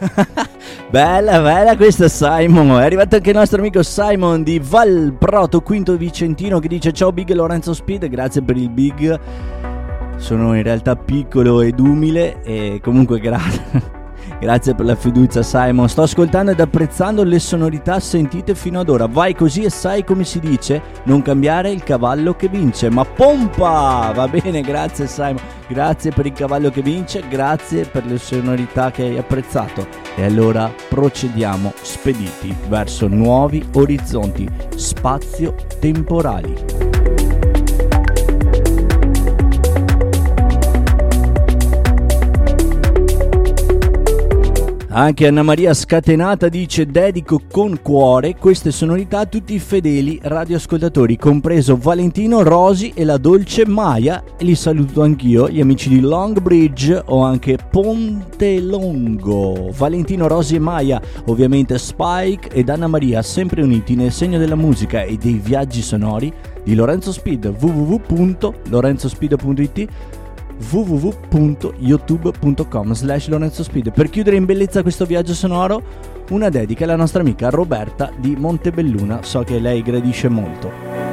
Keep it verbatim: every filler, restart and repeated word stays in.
Bella, bella questa, Simon. È arrivato anche il nostro amico Simon di Valproto, Quinto Vicentino, che dice: ciao Big Lorenzo Speed, grazie per il Big. Sono in realtà piccolo ed umile e comunque grazie. Grazie per la fiducia, Simon. Sto ascoltando ed apprezzando le sonorità sentite fino ad ora. Vai così e sai come si dice: non cambiare il cavallo che vince, ma pompa! Va bene, grazie Simon. Grazie per il cavallo che vince, grazie per le sonorità che hai apprezzato. E allora procediamo spediti verso nuovi orizzonti spazio-temporali. Anche Anna Maria Scatenata dice: dedico con cuore queste sonorità a tutti i fedeli radioascoltatori, compreso Valentino, Rosi e la dolce Maya, e li saluto anch'io, gli amici di Longbridge o anche Pontelongo. Valentino, Rosi e Maya, ovviamente Spike ed Anna Maria, sempre uniti nel segno della musica e dei viaggi sonori di Lorenzo Speed. w w w punto lorenzo speed punto i t w w w punto youtube punto com slash Lorenzo Speed. Per chiudere in bellezza questo viaggio sonoro, una dedica alla nostra amica Roberta di Montebelluna, so che lei gradisce molto.